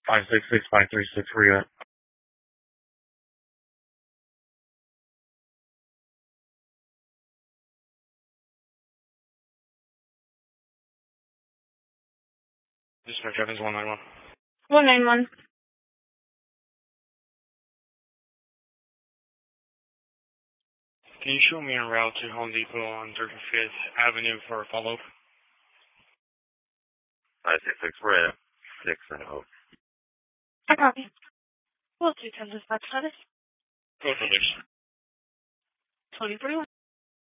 566-536 for you. Dispatch Evans 191. 191. Can you show me en route to Home Depot on 35th Avenue for a follow-up? 566 for 6 and O. I copy. We'll do 10 dispatch status. Go for this. 2041.